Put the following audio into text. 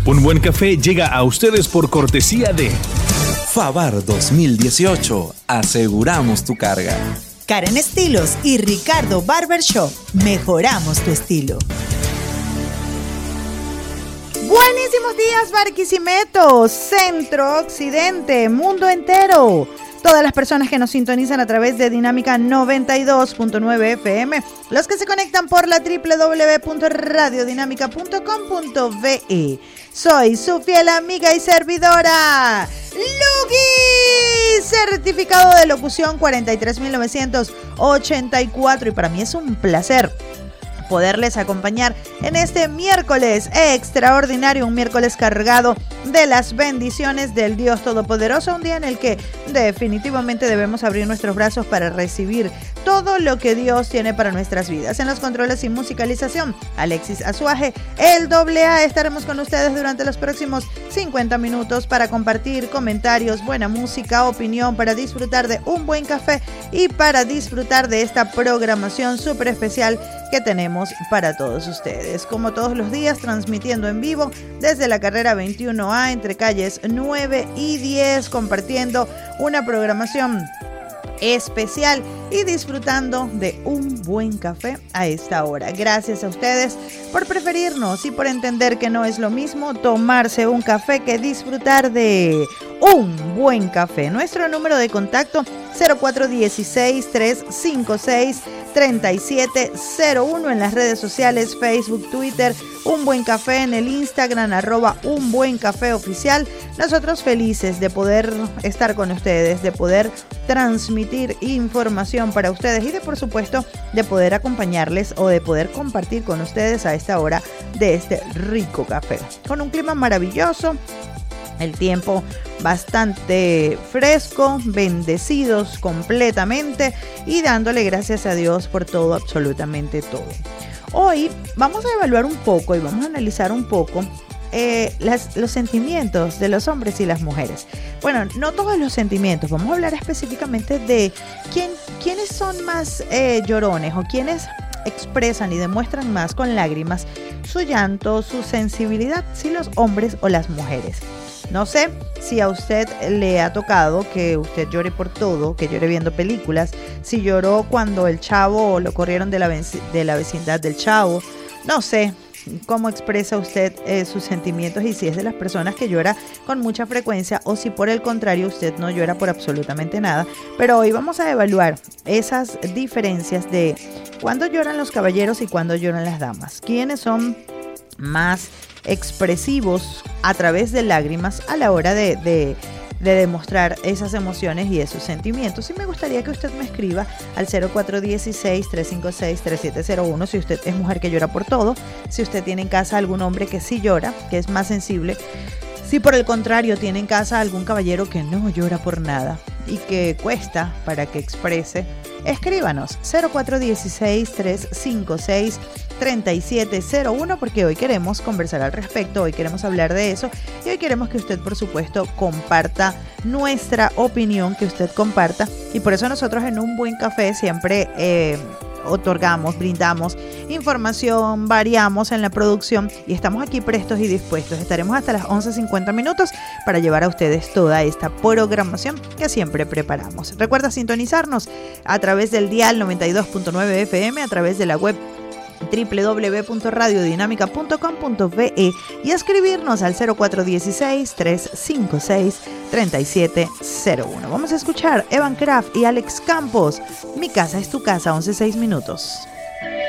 Un buen café llega a ustedes por cortesía de Favar 2018. Aseguramos tu carga. Karen Estilos y Ricardo Barbershop. Mejoramos tu estilo. Buenísimos días, Barquisimeto, Centro, Occidente, mundo entero. Todas las personas que nos sintonizan a través de Dinámica 92.9 FM, los que se conectan por la www.radiodinamica.com.be. Soy su fiel amiga y servidora, Lugi, certificado de locución 43.984, y para mí es un placer poderles acompañar en este miércoles extraordinario, un miércoles cargado de las bendiciones del Dios Todopoderoso, un día en el que definitivamente debemos abrir nuestros brazos para recibir todo lo que Dios tiene para nuestras vidas. En los controles y musicalización, Alexis Azuaje, el AA. Estaremos con ustedes durante los próximos 50 minutos para compartir comentarios, buena música, opinión, para disfrutar de un buen café y para disfrutar de esta programación súper especial que tenemos para todos ustedes. Como todos los días, transmitiendo en vivo desde la carrera 21A entre calles 9 y 10, compartiendo una programación especial y disfrutando de un buen café a esta hora. Gracias a ustedes por preferirnos y por entender que no es lo mismo tomarse un café que disfrutar de un buen café. Nuestro número de contacto 0416-356-3701 en las redes sociales, Facebook, Twitter, Un Buen Café, en el Instagram, @unbuencafeoficial. Nosotros felices de poder estar con ustedes, de poder transmitir información para ustedes y de, por supuesto, de poder acompañarles o de poder compartir con ustedes a esta hora de este rico café. Con un clima maravilloso, el tiempo bastante fresco, bendecidos completamente y dándole gracias a Dios por todo, absolutamente todo. Hoy vamos a evaluar un poco y vamos a analizar un poco los sentimientos de los hombres y las mujeres. Bueno, no todos los sentimientos, vamos a hablar específicamente de quiénes son más llorones o quiénes expresan y demuestran más con lágrimas su llanto, su sensibilidad, si los hombres o las mujeres. No sé si a usted le ha tocado que usted llore por todo, que llore viendo películas, si lloró cuando el chavo lo corrieron de la vecindad del chavo. No sé cómo expresa usted sus sentimientos y si es de las personas que llora con mucha frecuencia o si por el contrario usted no llora por absolutamente nada. Pero hoy vamos a evaluar esas diferencias de cuándo lloran los caballeros y cuándo lloran las damas. ¿Quiénes son más expresivos a través de lágrimas a la hora de demostrar esas emociones y esos sentimientos? Y me gustaría que usted me escriba al 0416-356-3701 si usted es mujer que llora por todo, si usted tiene en casa algún hombre que sí llora, que es más sensible, si por el contrario tiene en casa algún caballero que no llora por nada y que cuesta para que exprese. Escríbanos 0416-356-3701 porque hoy queremos conversar al respecto, hoy queremos hablar de eso y hoy queremos que usted, por supuesto, comparta nuestra opinión, que usted comparta, y por eso nosotros en Un Buen Café siempre otorgamos, brindamos información, variamos en la producción y estamos aquí prestos y dispuestos. Estaremos hasta las 11:50 minutos para llevar a ustedes toda esta programación que siempre preparamos. Recuerda sintonizarnos a través del dial 92.9 FM, a través de la web www.radiodinamica.com.be y escribirnos al 0416-356-3701. Vamos a escuchar Evan Kraft y Alex Campos. Mi casa es tu casa, 11:06 minutos.